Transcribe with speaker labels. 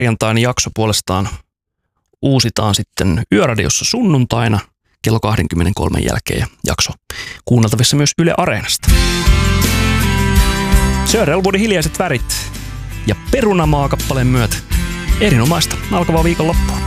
Speaker 1: perjantain jakso puolestaan uusitaan sitten Yöradiossa sunnuntaina kello 23 jälkeen ja jakso kuunneltavissa myös Yle Areenasta. Sir Elwoodin Hiljaiset värit ja Perunamaa kappaleen myötä erinomaista alkavaa viikonloppua.